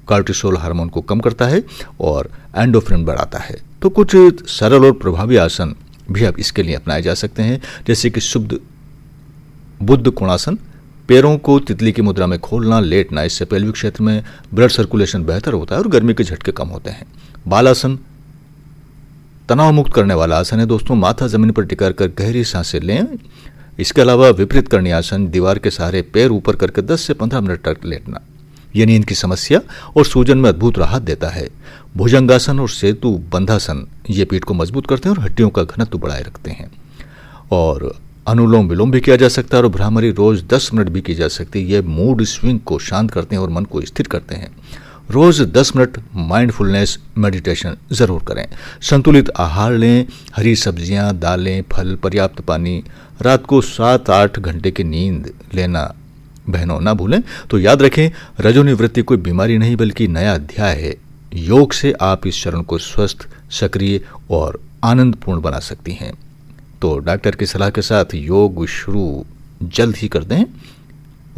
Cortisol hormone को कम करता है और एंडोफ्रिन बढ़ाता है। तो कुछ सरल और प्रभावी आसन भी अब इसके लिए अपनाए जा सकते हैं, जैसे कि शुद्ध बुद्ध कोणासन, पैरों को तितली की मुद्रा में खोलना, लेटना। इससे पेल्विक क्षेत्र में ब्लड सर्कुलेशन बेहतर होता है और गर्मी के झटके कम होते हैं। बालासन तनाव मुक्त करने वाला आसन है दोस्तों। माथा जमीन पर टिका कर गहरी सांसें लें। इसके अलावा विपरीत करणी आसन, दीवार के सहारे पैर ऊपर करके 10 से 15 मिनट तक लेटना, ये नींद की समस्या और सूजन में अद्भुत राहत देता है। भुजंगासन और सेतु बंधासन ये पीठ को मजबूत करते हैं और हड्डियों का घनत्व बढ़ाए रखते हैं। और अनुलोम विलोम भी किया जा सकता है और भ्रामरी रोज 10 मिनट भी की जा सकती है। ये मूड स्विंग को शांत करते हैं और मन को स्थिर करते हैं। रोज 10 मिनट माइंडफुलनेस मेडिटेशन जरूर करें। संतुलित आहार लें, हरी सब्जियां, दालें, फल, पर्याप्त पानी। रात को 7-8 घंटे की नींद लेना बहनों ना भूलें। तो याद रखें, रजोनिवृत्ति कोई बीमारी नहीं बल्कि नया अध्याय है। योग से आप इस चरण को स्वस्थ, सक्रिय और आनंदपूर्ण बना सकती हैं। तो डॉक्टर की सलाह के साथ योग शुरू जल्द ही कर दें।